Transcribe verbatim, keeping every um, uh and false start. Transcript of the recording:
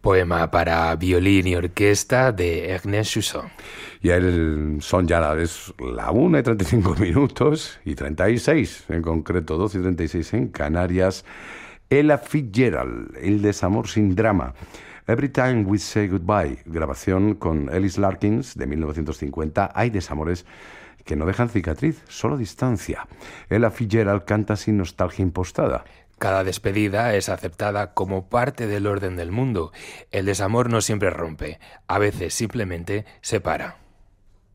poema para violín y orquesta de Ernest Chausson. Y el son ya es la una y treinta y cinco minutos y treinta y seis, en concreto doce y treinta y seis en Canarias. Ella Fitzgerald, El desamor sin drama. Every Time We Say Goodbye, grabación con Ellis Larkins de mil novecientos cincuenta. Hay desamores que no dejan cicatriz, solo distancia. Ella Fitzgerald canta sin nostalgia impostada. Cada despedida es aceptada como parte del orden del mundo. El desamor no siempre rompe, a veces simplemente separa.